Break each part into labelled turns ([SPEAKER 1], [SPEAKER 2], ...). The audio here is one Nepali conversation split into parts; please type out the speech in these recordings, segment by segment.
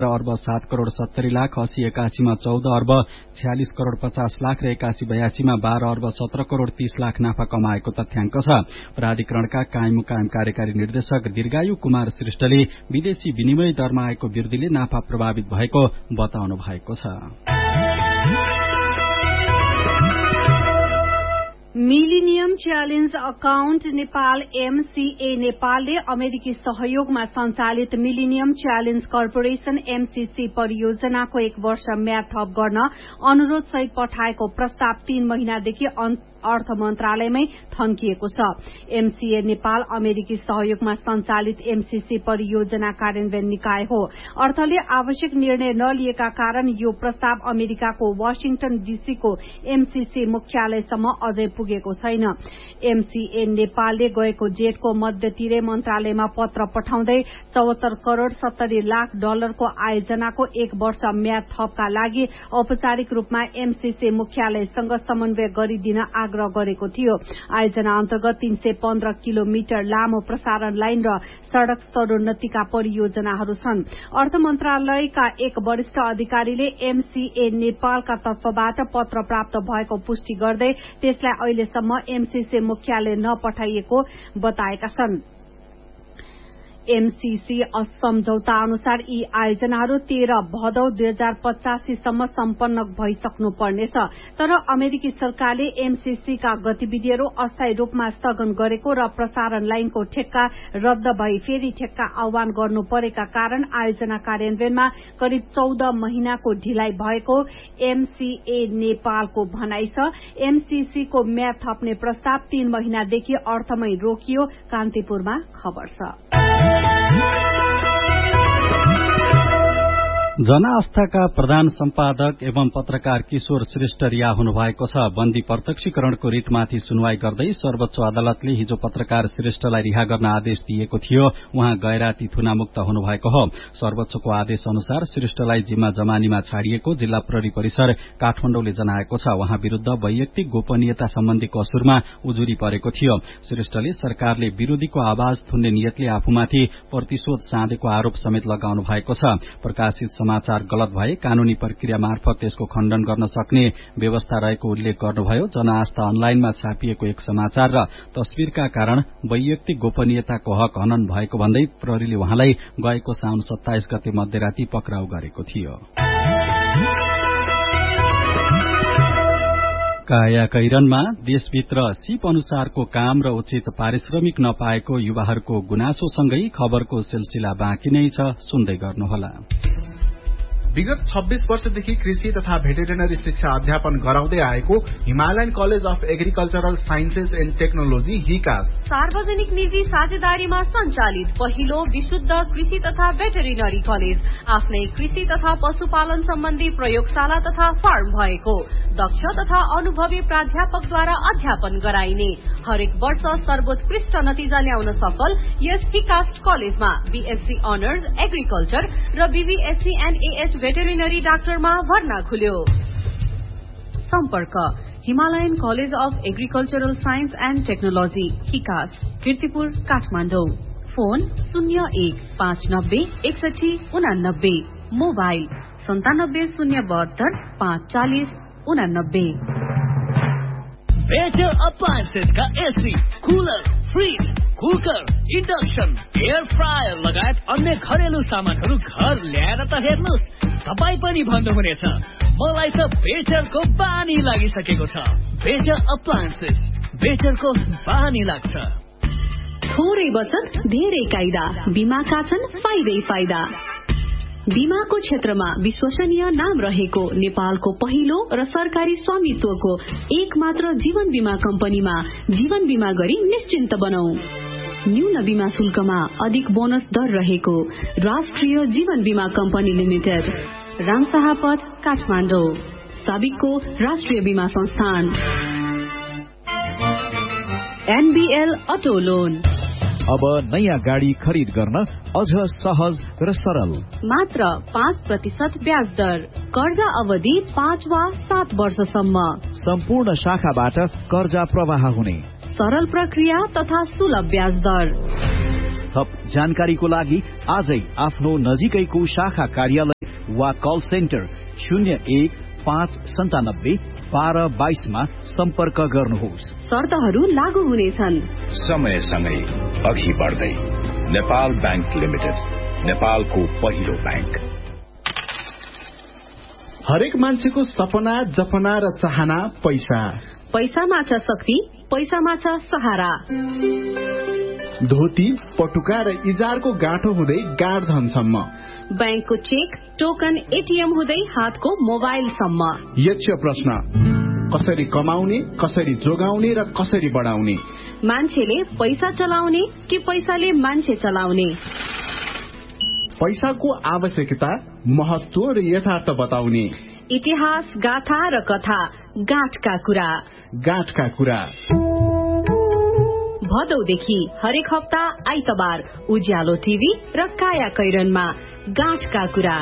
[SPEAKER 1] अर्ब 7 करोड़ 70 लाख, 80-81 मा 14 अर्ब 46 करोड़ 50 लाख र 81-82 मा 12 अर्ब 17 करोड़ 30 लाख नाफा कमाएको तथ्याङ्क छ। प्राधिकरणका कायम कार्यकारी निर्देशक दीर्घायु कुमार श्रेष्ठले विदेशी विनिमय दरमा आएको वृद्धिले नाफा प्रभावित भएको बताउनु भएको छ।
[SPEAKER 2] Millennium challenge account Nepal MCA नेपालले अमेरिकी सहयोगमा सञ्चालित मिलिनियम च्यालेन्ज कर्पोरेशन MCC परियोजनाको 1 वर्ष म्याद थप गर्न अनुरोध सहित पठाएको प्रस्ताव 3 महिनादेखि अर्थ मन्त्रालयमै थन्किएको छ। MCA नेपाल अमेरिकी सहयोगमा सञ्चालित MCC परियोजना कार्यान्वयन निकाय हो। अर्थले आवश्यक निर्णय नलिएका कारण यो प्रस्ताव अमेरिकाको वाशिङटन DC को MCC मुख्यालयसम्म अझै पुगेको छैन। MCA नेपालले गएको जेठको मध्यतिरै मन्त्रालयमा पत्र पठाउँदै 74 करोड़ 70 लाख डलरको आयोजनाको 1 वर्ष म्याद थपका लागि औपचारिक रूपमा MCC मुख्यालयसँग समन्वय गरिदिन आग्रह गरेको थियो। आयोजना अन्तर्गत 315 किलोमिटर लामो प्रसारण लाइन र सड़क स्तरोन्नतिका परियोजनाहरू छन्। अर्थ मन्त्रालयका एक वरिष्ठ अधिकारीले MCA नेपालका तर्फबाट पत्र प्राप्त भएको पुष्टि गर्दै त्यसलाई अहिलेसम्म MCC मुख्यालय नपठाइएको बताएका छन्। MCC सम्झौता अनुसार यी आयोजनाहरू 13 भदौ 2085 सम्म सम्पन्न भइसक्नु पर्नेछ। तर अमेरिकी सरकारले MCC का गतिविधिहरू अस्थायी रूपमा स्थगन गरेको र प्रसारण लाइनको ठेक्का रद्द भई फेरि ठेक्का आह्वान गर्नु परेका कारण आयोजना कार्यान्वयनमा करिब 14 महिनाको ढिलाइ भएको MCA नेपालको भनाइ छ। MCC को म्याद थप्ने प्रस्ताव 3 महिनादेखि अर्थमै रोकियो। कान्तिपुरमा खबर छ।
[SPEAKER 1] जनआस्थाका प्रधान सम्पादक एवं पत्रकार किशोर श्रेष्ठ रिहा हुनुभएको छ। बन्दी प्रत्यक्षीकरणको रिटमाथि सुनवाई गर्दै सर्वोच्च अदालतले हिजो पत्रकार श्रेष्ठलाई रिहा गर्न आदेश दिएको थियो। उहाँ गैराती थुनामुक्त हुनुभएको हो। सर्वोच्चको आदेश अनुसार श्रेष्ठलाई जिम्मा जमानीमा छाडिएको जिल्ला प्रहरी परिसर काठमाडौँले जनाएको छ। उहाँ विरूद्ध वैयक्तिक गोपनीयता सम्बन्धी कसुरमा उजुरी परेको थियो। श्रेष्ठले सरकारले विरोधीको आवाज थुन्ने नियतले आफूमाथि प्रतिशोध साँधेको आरोप समेत लगाउनु भएको छ। प्रकाशित समाचार गलत भए कानूनी प्रक्रिया मार्फत त्यसको खण्डन गर्न सक्ने व्यवस्था रहेको उल्लेख गर्नुभयो। जनआस्था अनलाइनमा छापिएको एक समाचार र तस्विरका कारण वैयक्तिक गोपनीयताको हक हनन भएको भन्दै प्रहरीले उहाँलाई गएको साउन 27 गते मध्यराती पक्राउ गरेको थियो। काया कैरनमा देशभित्र सिप अनुसारको काम र उचित पारिश्रमिक नपाएको युवाहरूको गुनासोसँगै खबरको सिलसिला बाँकी नै छ। सुन्दै गर्नुहोला।
[SPEAKER 3] विगत 26 वर्षदेखि कृषि तथा भेटेरिनरी शिक्षा अध्यापन गराउँदै आएको Himalayan college of agricultural sciences and technology हिकास
[SPEAKER 4] सार्वजनिक निजी साझेदारीमा सञ्चालित पहिलो विशुद्ध कृषि तथा भेटेरिनरी कलेज आफ्नै कृषि तथा पशुपालन सम्बन्धी प्रयोगशाला तथा फार्म भएको दक्ष तथा अनुभवी प्राध्यापकद्वारा अध्यापन गराइने हरेक वर्ष सर्वोत्कृष्ट नतिजा ल्याउन सफल यस हिकास कलेजमा BSc अनर्स एग्रिकल्चर र BBSc एन्ड AH भेटेरिनरी डाक्टरमा भर्ना खुल्यो। सम्पर्क Himalayan college of agricultural science and technology हिकास Kirtipur Kathmandu. Phone 0159 6189 mobile 97 072 540 89।
[SPEAKER 5] Better appliances का AC, cooler, fridge, cooker, induction, air fryer लगायत अन्य घरेलु सामानहरू घर ल्याएर त हेर्नुस्, तपाई पनि भन्नुहुनेछ मलाई त बेटरको बानी लागिसकेको छ। बेटर अप्लायन्सेस, बेटरको बानी लाग्छ।
[SPEAKER 6] थोरै बचत धेरै कायदा, बीमाका छन् फाइदै फाइदा। बीमाको क्षेत्रमा विश्वसनीय नाम रहेको नेपालको पहिलो र सरकारी स्वामित्वको एक मात्र जीवन बीमा कम्पनीमा जीवन बीमा गरी निश्चिन्त बनौ। न्यून बीमा शुल्कमा अधिक बोनस दर रहेको राष्ट्रिय जीवन बीमा कम्पनी लिमिटेड, रामशाहपथ काठमाडौँ। साबिकको राष्ट्रिय बीमा संस्थान। NBL अटो लोन
[SPEAKER 7] अब नयाँ गाडी खरिद गर्न अझ सहज र सरल।
[SPEAKER 6] मात्र 5% ब्याज दर, कर्जा अवधि 5 वा 7 वर्षसम्म।
[SPEAKER 7] सम्पूर्ण शाखाबाट कर्जा प्रवाह हुने,
[SPEAKER 6] सरल प्रक्रिया तथा सुलभ ब्याज दर।
[SPEAKER 7] थप जानकारीको लागि आजै आफ्नो नजिकैको शाखा कार्यालय वा कल सेन्टर 0159 मा सम्पर्क गर्नुहोस्।
[SPEAKER 6] शर्तहरू लागू हुनेछन्।
[SPEAKER 8] समयसँगै अघि बढ्दै नेपाल बैंक लिमिटेड, नेपालको पहिलो बैंक।
[SPEAKER 3] हरेक मान्छेको सपना, जपना र चाहना पैसा।
[SPEAKER 6] पैसामा छ शक्ति, पैसामा छ सहारा।
[SPEAKER 3] धोती, पटुका र इजारको गाँठो हुँदै गाड धनसम्म,
[SPEAKER 6] बैंकको चेक, टोकन, एटीएम हुँदै हातको मोबाइलसम्म।
[SPEAKER 3] यक्ष प्रश्न, कसरी कमाउने, कसरी जोगाउने र कसरी बढाउने?
[SPEAKER 6] मान्छेले पैसा चलाउने कि पैसाले मान्छे चलाउने?
[SPEAKER 3] पैसाको आवश्यकता, महत्व र यथार्थ बताउने।
[SPEAKER 6] इतिहास, गाथा र कथा, गाँठका कुरा।
[SPEAKER 3] गाँठका कुरा
[SPEAKER 6] भदौदेखि हरेक हप्ता आइतबार उज्यालो टिभी र काया कैरनमा गाँठका कुरा।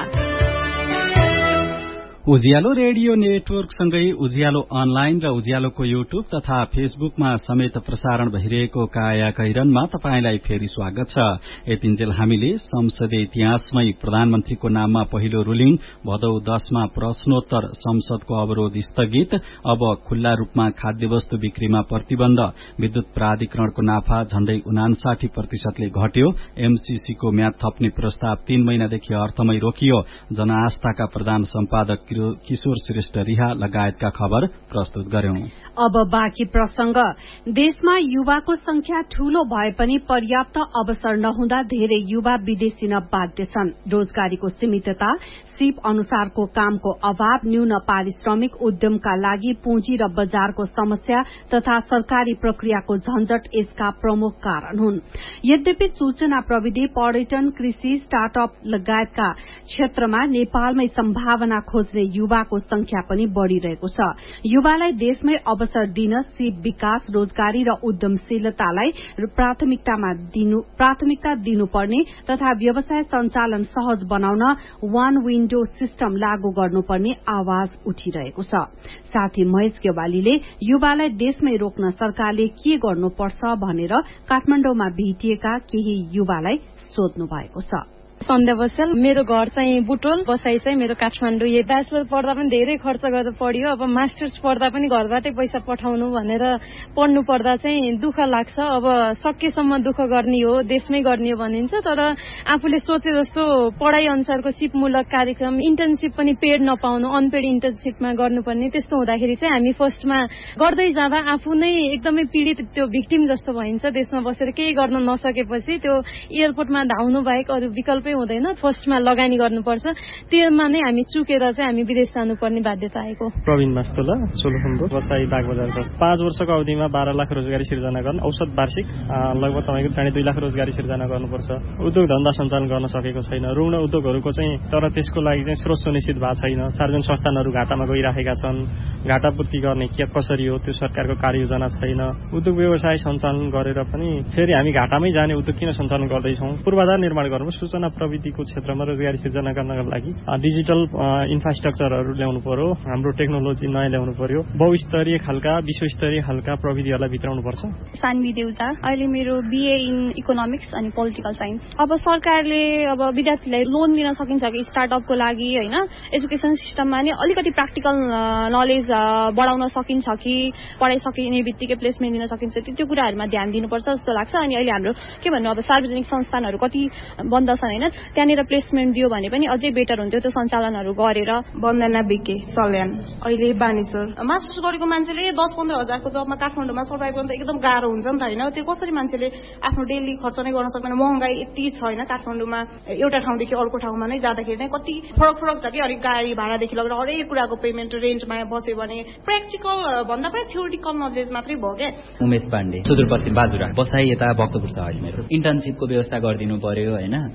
[SPEAKER 1] उज्यालो रेडियो नेटवर्क सँगै उज्यालो अनलाइन र उज्यालोको युट्युब तथा फेसबुकमा समेत प्रसारण भइरहेको काया कैरनमा तपाईंलाई फेरि स्वागत छ। यतिन्जेल हामीले संसदीय इतिहासमै प्रधानमन्त्रीको नाममा पहिलो रुलिङ, भदौ 10 मा प्रश्नोत्तर, संसदको अवरोध स्थगित, अब खुल्ला रूपमा खाद्य वस्तु बिक्रीमा प्रतिबन्ध, विद्युत प्राधिकरणको नाफा झण्डै 59% घट्यो, एमसीसीको म्याद थप्ने प्रस्ताव 3 महिनादेखि अर्थमै रोकियो, जनआस्थाका प्रधान सम्पादक किशोर श्रेष्ठ रिहा लगायतका खबर प्रस्तुत गर्यौं।
[SPEAKER 2] अब बाँकी प्रसंग। देशमा युवाको संख्या ठूलो भए पनि पर्याप्त अवसर नहुँदा धेरै युवा विदेशी न बाध्य छन्। रोजगारीको सीमितता, सिप अनुसारको कामको अभाव, न्यून पारिश्रमिक, उद्यमका लागि पुँजी र बजारको समस्या तथा सरकारी प्रक्रियाको झन्झट यसका प्रमुख कारण हुन्। यद्यपि सूचना प्रविधि, पर्यटन, कृषि, स्टार्टअप लगायतका क्षेत्रमा नेपालमै सम्भावना खोज्ने युवाको संख्या पनि बढ़िरहेको छ। युवालाई देशमै अवसर दिन सिप विकास, रोजगारी र उद्यमशीलतालाई प्राथमिकता दिनुपर्ने तथा व्यवसाय सञ्चालन सहज बनाउन वान विन्डो सिस्टम लागू गर्नुपर्ने आवाज उठिरहेको छ। साथै महेश गेवालीले युवालाई देशमै रोक्न सरकारले के गर्नुपर्छ भनेर काठमाडौँमा भेटिएका केही युवालाई सोध्नु भएको छ।
[SPEAKER 9] सन्ध्या बस्याल, मेरो घर चाहिँ बुटोल, बसाई चाहिँ मेरो काठमाडौँ। यो ब्याचलर पढ्दा पनि धेरै खर्च गरेर पढियो, अब मास्टर्स पढ्दा पनि घरबाटै पैसा पठाउनु भनेर पढ्नु पर्दा चाहिँ दुःख लाग्छ। अब सकेसम्म दुःख गर्ने हो, देशमै गर्ने हो भनिन्छ, तर आफूले सोचे जस्तो पढाइ अनुसारको सिपमूलक कार्यक्रम, इन्टर्नशिप पनि पेड नपाउनु, अनपेड इन्टर्नशिपमा गर्नुपर्ने, त्यस्तो हुँदाखेरि चाहिँ हामी फर्स्टमा गर्दै जाँदा आफू नै एकदमै पीडित, त्यो भिक्टिम जस्तो भइन्छ। देशमा बसेर केही गर्न नसकेपछि त्यो एयरपोर्टमा धाउनु बाहेक अरू विकल्प हुँदैन, फर्स्टमा लगानी गर्नुपर्छ। त्यसमा नै हामी चुकेर चाहिँ हामी विदेश जानुपर्ने बाध्यता आएको।
[SPEAKER 10] प्रवीण मास्तोला, सोलुखुम्बु, बसाई बागबजार। 5 वर्षको अवधिमा 12 लाख रोजगारी सिर्जना गर्न, औसत वार्षिक लगभग तपाईको 2.5 लाख रोजगारी सिर्जना गर्नुपर्छ। उद्योग धन्दा सञ्चालन गर्न सकेको छैन। रुग्ण उद्योगहरूको चाहिँ तर त्यसको लागि चाहिँ स्रोत सुनिश्चित भएको छैन। सार्वजनिक संस्थानहरू घाटामा गइराखेका छन्। घाटा पूर्ति गर्ने के कसरी हो त्यो सरकारको कार्ययोजना छैन। उद्योग व्यवसाय सञ्चालन गरेर पनि फेरि हामी घाटामै जाने उद्योग किन सञ्चालन गर्दैछौँ? पूर्वाधार निर्माण गर्नु, सूचना प्रविधिको क्षेत्रमा रोजगारी सिर्जना गर्नका लागि डिजिटल इन्फ्रास्ट्रक्चरहरू ल्याउनु पर्यो, हाम्रो टेक्नोलोजी नयाँ ल्याउनु पर्यो, बहुस्तरीय खालका, विश्वस्तरीय खालका प्रविधिहरूलाई भित्राउनु पर्छ।
[SPEAKER 11] सान्वी देउजा, अहिले मेरो बीए इन इकोनोमिक्स अनि पोलिटिकल साइन्स। अब सरकारले अब विद्यार्थीलाई लोन दिन सकिन्छ कि स्टार्टअपको लागि, होइन, एजुकेसन सिस्टममा नि अलिकति प्र्याक्टिकल नलेज बढाउन सकिन्छ कि पढाइ सकिने बित्तिकै प्लेसमेन्ट दिन सकिन्छ, त्यो कुराहरूमा ध्यान दिनुपर्छ जस्तो लाग्छ। अनि अहिले हाम्रो के भन्नु, अब सार्वजनिक संस्थानहरू कति बन्द छन्, होइन, त्यहाँनिर प्लेसमेन्ट दियो भने पनि अझै बेटर हुन्थ्यो, त्यो सञ्चालनहरू गरेर।
[SPEAKER 12] वन्दना बिके, सल्यान, अहिले बानेश्वर।
[SPEAKER 11] मास्टर्स गरेको मान्छेले 10-15 हजारको जबमा काठमाडौँमा सर्भाइभ गर्न त एकदम गाह्रो हुन्छ नि त, होइन। त्यो कसरी मान्छेले आफ्नो डेली खर्च नै गर्न सक्दैन? महँगाई यति छ, होइन, काठमाडौँमा एउटा ठाउँदेखि अर्को ठाउँमा नै जाँदाखेरि नै कति फरक छ कि, अलिक गाडी भाडादेखि लगेर हरेक कुराको पेमेन्ट, रेन्टमा बस्यो भने प्र्याक्टिकल भन्दा पनि थ्योरिटिकल नलेज मात्रै भयो क्या।
[SPEAKER 13] उमेश पाण्डे, सुदूरपश्चिम बाजुरा, बसाई यता भक्तपुर छ। अहिले मेरो इन्टर्नशिपको व्यवस्था गरिदिनु पर्यो, होइन, कलेजमा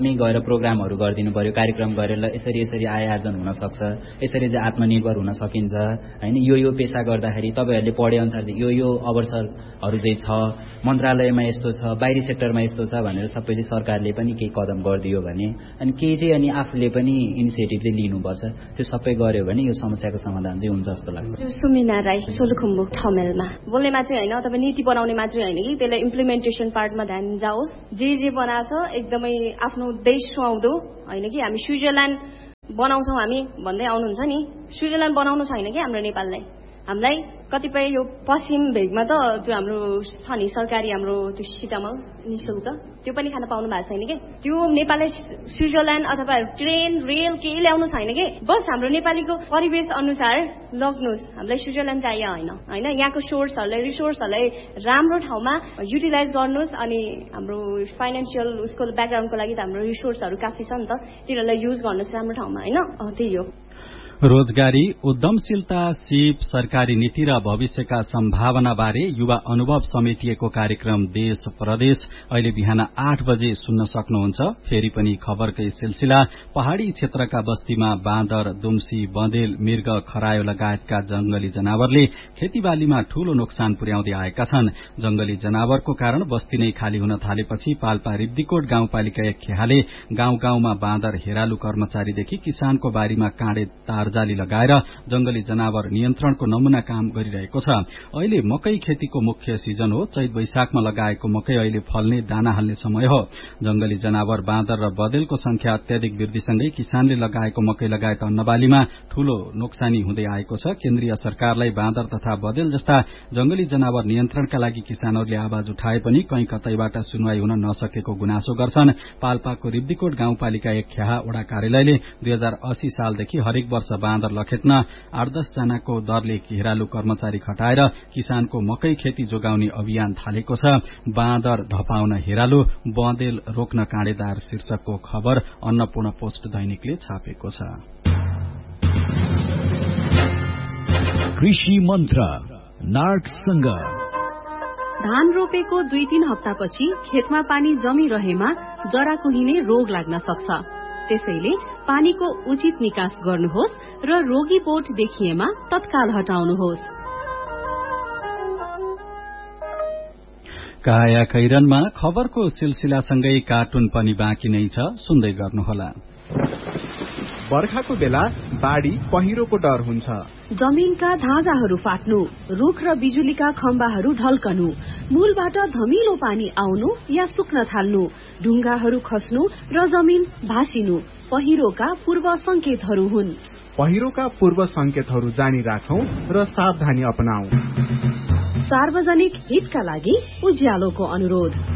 [SPEAKER 13] नै गएर प्रोग्रामहरू गरिदिनु पर्यो, कार्यक्रम गरेर यसरी आय आर्जन हुन सक्छ, यसरी चाहिँ आत्मनिर्भर हुन सकिन्छ हैन, यो पेशा गर्दाखेरि तपाईहरुले पढे अनुसार यो अवसरहरू चाहिँ छ, मन्त्रालयमा यस्तो छ, बाहिरी सेक्टरमा यस्तो छ भनेर सबैले सरकारले पनि केही कदम गरिदियो भने अनि केही चाहिँ अनि आफूले पनि इनिसिएटिभ चाहिँ लिनुपर्छ। त्यो सबै गर्यो भने यो समस्याको समाधान चाहिँ हुन्छ जस्तो लाग्छ।
[SPEAKER 14] सुमिना राई, सोलुखुम्बु ठमेलमा। बोल्ने मात्रै हैन अथवा नीति बनाउने मात्रै हैन कि त्यसलाई इम्प्लिमेन्टेसन पार्टमा ध्यान जाओस्। जे बनाछ एकदमै आफ्नो देश सुहाउँदो हैन कि हामी स्विजरल्यान्ड बनाउँछौँ हामी भन्दै आउनुहुन्छ नि, स्विजरल्यान्ड बनाउनु छैन कि हाम्रो नेपाललाई। हामीलाई कतिपय यो पश्चिम भेगमा त त्यो हाम्रो छ नि सरकारी हाम्रो त्यो सिटामल निशुल्क त्यो पनि खान पाउनु भएको छैन के। त्यो नेपाललाई स्विजरल्यान्ड अथवा ट्रेन रेल केही ल्याउनु छैन के। बस हाम्रो नेपालीको परिवेश अनुसार लग्नुहोस्, हामीलाई स्विजरल्यान्ड चाहियो हैन, यहाँको सोर्सहरूलाई रिसोर्सहरूलाई राम्रो ठाउँमा युटिलाइज गर्नुहोस्। अनि हाम्रो फाइनेन्सियल उसको ब्याकग्राउन्डको लागि त हाम्रो रिसोर्सहरू काफी छ नि त, तिनीहरूलाई युज गर्नुहोस् राम्रो ठाउँमा हैन। त्यही हो।
[SPEAKER 1] रोजगारी, उद्यमशीलता, सिप, सरकारी नीति र भविष्यका सम्भावना बारे युवा अनुभव समेटिएको कार्यक्रम देश प्रदेश अहिले बिहान 8 बजे सुन्न सक्नुहुन्छ। फेरि पनि खबरकै सिलसिला। पहाड़ी क्षेत्रका बस्तीमा बाँदर, दुम्सी, बँदेल, मृग, खरायो लगायतका जंगली जनावरले खेतीबालीमा ठूलो नोक्सान पुर्याउँदै आएका छन्। जंगली जनावरको कारण बस्ती नै खाली हुन थालेपछि पाल्पा रिब्दीकोट गाउँपालिका 1 खेहाले गाउँ गाउँमा बाँदर, हेरालु कर्मचारीदेखि किसानको बारीमा काँडे तारजाली लगाएर जंगली जनावर नियन्त्रणको नमूना काम गरिरहेको छ। अहिले मकै खेतीको मुख्य सिजन हो। चैत वैशाखमा लगाएको मकै अहिले फल्ने, दाना हाल्ने समय हो। जंगली जनावर बाँदर र बँदेलको संख्या अत्याधिक वृद्धिसँगै किसानले लगाएको मकै लगायत अन्नबालीमा ठूलो नोक्सानी हुँदै आएको छ। केन्द्रीय सरकारलाई बाँदर तथा बँदेल जस्ता जंगली जनावर नियन्त्रणका लागि किसानहरूले आवाज उठाए पनि कहीँ कतैबाट सुनवाई हुन नसकेको गुनासो गर्छन्। पाल्पाको रिब्दीकोट गाउँपालिका 1 खेहा वडा कार्यालयले 2080 सालदेखि हरेक वर्ष बाँदर लखेट्न 8-10 जनाको दरले हेरालु कर्मचारी खटाएर किसानको मकै खेती जोगाउने अभियान थालेको छ। बाँदर धपाउन हेरालु, बँदेल रोक्न काँडेदार शीर्षकको खबर अन्नपूर्ण पोस्ट दैनिकले छापेको छ।
[SPEAKER 7] कृषि मन्त्र नार्कसँग।
[SPEAKER 6] धान रोपेको 2-3 हप्तापछि खेतमा पानी जमिरहेमा जरा कुहिने रोग लाग्न सक्छ। त्यसैले पानीको उचित निकास गर्नुहोस् र रोगी बोट देखिएमा तत्काल हटाउनुहोस्।
[SPEAKER 1] काया कैरनमा खबरको सिलसिलासँगै कार्टुन पनि बाँकी नै छ, सुन्दै गर्नुहोला।
[SPEAKER 3] बर्खाको बेला बाढ़ी पहिरोको डर हुन्छ।
[SPEAKER 6] जमिनका धाजाहरू फाट्नु, रुख र बिजुलीका खम्बाहरू ढल्कनु, मूलबाट धमिलो पानी आउनु या सुक्न थाल्नु, ढुङ्गाहरू खस्नु र जमिन भासिनु पहिरोका पूर्व संकेतहरू हुन्।
[SPEAKER 3] पहिरोका पूर्व संकेतहरू जानी राखौं र सावधानी अपनाऊ।
[SPEAKER 6] सार्वजनिक हितका लागि उज्यालोको अनुरोध।